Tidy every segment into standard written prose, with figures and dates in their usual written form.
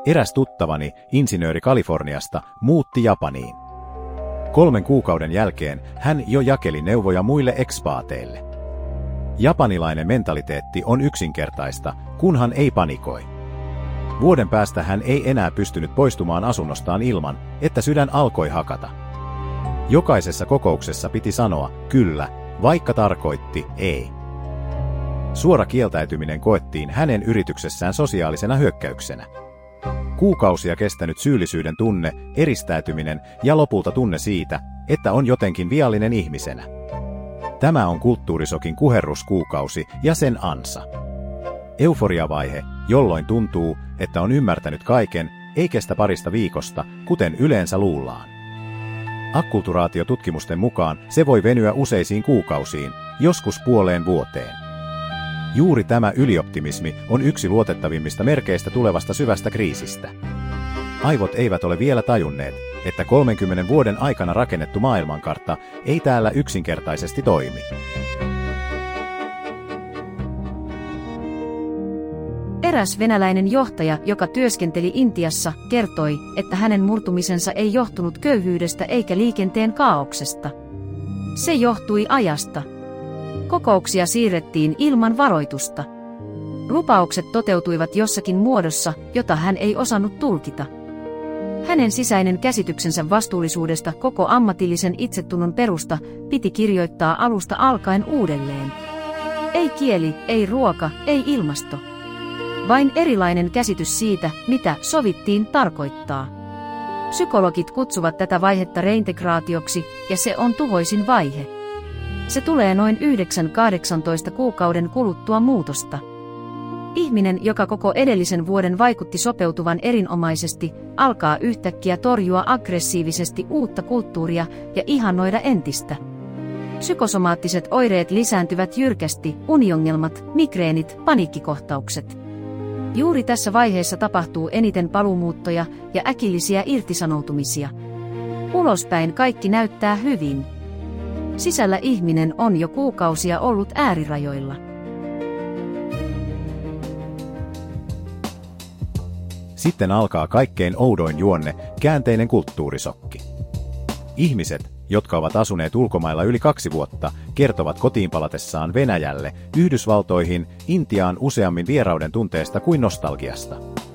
Eräs tuttavani, insinööri Kaliforniasta, muutti Japaniin. 3 kuukauden jälkeen hän jo jakeli neuvoja muille ekspaateille. Japanilainen mentaliteetti on yksinkertaista, kunhan ei panikoi. Vuoden päästä hän ei enää pystynyt poistumaan asunnostaan ilman, että sydän alkoi hakata. Jokaisessa kokouksessa piti sanoa kyllä, vaikka tarkoitti ei. Suora kieltäytyminen koettiin hänen yrityksessään sosiaalisena hyökkäyksenä. Kuukausia kestänyt syyllisyyden tunne, eristäytyminen ja lopulta tunne siitä, että on jotenkin viallinen ihmisenä. Tämä on kulttuurisokin kuherruskuukausi ja sen ansa. Euforiavaihe, jolloin tuntuu, että on ymmärtänyt kaiken, ei kestä parista viikosta, kuten yleensä luullaan. Akkulturaatiotutkimusten mukaan se voi venyä useisiin kuukausiin, joskus puoleen vuoteen. Juuri tämä ylioptimismi on yksi luotettavimmista merkeistä tulevasta syvästä kriisistä. Aivot eivät ole vielä tajunneet, että 30 vuoden aikana rakennettu maailmankartta ei täällä yksinkertaisesti toimi. Eräs venäläinen johtaja, joka työskenteli Intiassa, kertoi, että hänen murtumisensa ei johtunut köyhyydestä eikä liikenteen kaauksesta. Se johtui ajasta. Kokouksia siirrettiin ilman varoitusta. Lupaukset toteutuivat jossakin muodossa, jota hän ei osannut tulkita. Hänen sisäinen käsityksensä vastuullisuudesta koko ammatillisen itsetunnon perusta piti kirjoittaa alusta alkaen uudelleen. Ei kieli, ei ruoka, ei ilmasto. Vain erilainen käsitys siitä, mitä sovittiin tarkoittaa. Psykologit kutsuvat tätä vaihetta reintegraatioksi, ja se on tuhoisin vaihe. Se tulee noin 9-18 kuukauden kuluttua muutosta. Ihminen, joka koko edellisen vuoden vaikutti sopeutuvan erinomaisesti, alkaa yhtäkkiä torjua aggressiivisesti uutta kulttuuria ja ihannoida entistä. Psykosomaattiset oireet lisääntyvät jyrkästi, uniongelmat, migreenit, paniikkikohtaukset. Juuri tässä vaiheessa tapahtuu eniten paluumuuttoja ja äkillisiä irtisanoutumisia. Ulospäin kaikki näyttää hyvin. Sisällä ihminen on jo kuukausia ollut äärirajoilla. Sitten alkaa kaikkein oudoin juonne, käänteinen kulttuurisokki. Ihmiset, jotka ovat asuneet ulkomailla yli 2 vuotta, kertovat kotiin palatessaan Venäjälle, Yhdysvaltoihin, Intiaan useammin vierauden tunteesta kuin nostalgiasta.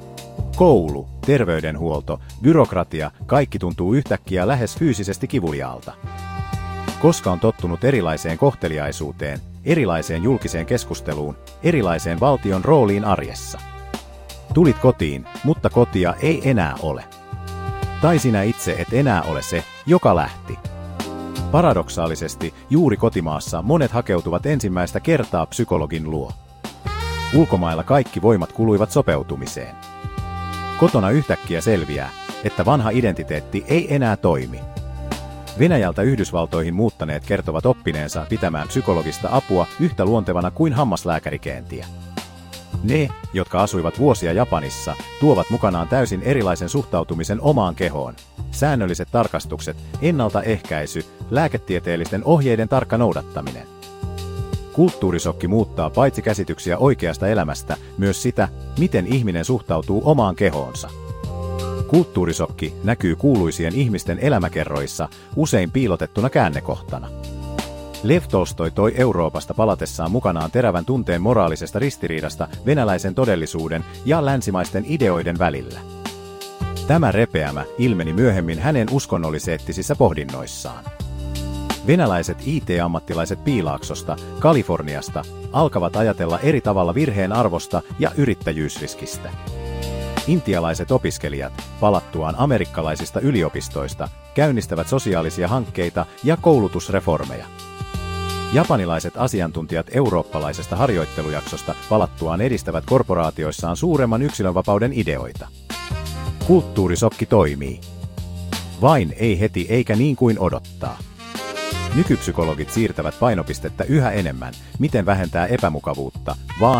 Koulu, terveydenhuolto, byrokratia, kaikki tuntuu yhtäkkiä lähes fyysisesti kivuliaalta. Koska on tottunut erilaiseen kohteliaisuuteen, erilaiseen julkiseen keskusteluun, erilaiseen valtion rooliin arjessa. Tulit kotiin, mutta kotia ei enää ole. Tai sinä itse et enää ole se, joka lähti. Paradoksaalisesti, juuri kotimaassa monet hakeutuvat ensimmäistä kertaa psykologin luo. Ulkomailla kaikki voimat kuluivat sopeutumiseen. Kotona yhtäkkiä selviää, että vanha identiteetti ei enää toimi. Venäjältä Yhdysvaltoihin muuttaneet kertovat oppineensa pitämään psykologista apua yhtä luontevana kuin hammaslääkärikeentiä. Ne, jotka asuivat vuosia Japanissa, tuovat mukanaan täysin erilaisen suhtautumisen omaan kehoon. Säännölliset tarkastukset, ennaltaehkäisy, lääketieteellisten ohjeiden tarkka noudattaminen. Kulttuurisokki muuttaa paitsi käsityksiä oikeasta elämästä, myös sitä, miten ihminen suhtautuu omaan kehoonsa. Kulttuurisokki näkyy kuuluisien ihmisten elämäkerroissa, usein piilotettuna käännekohtana. Lev Tolstoi toi Euroopasta palatessaan mukanaan terävän tunteen moraalisesta ristiriidasta venäläisen todellisuuden ja länsimaisten ideoiden välillä. Tämä repeämä ilmeni myöhemmin hänen uskonnolliseettisissä pohdinnoissaan. Venäläiset IT-ammattilaiset Piilaaksosta, Kaliforniasta, alkavat ajatella eri tavalla virheen arvosta ja yrittäjyysriskistä. Intialaiset opiskelijat, palattuaan amerikkalaisista yliopistoista, käynnistävät sosiaalisia hankkeita ja koulutusreformeja. Japanilaiset asiantuntijat eurooppalaisesta harjoittelujaksosta palattuaan edistävät korporaatioissaan suuremman yksilönvapauden ideoita. Kulttuurisokki toimii. Vain ei heti eikä niin kuin odottaa. Nykypsykologit siirtävät painopistettä yhä enemmän, miten vähentää epämukavuutta, vaan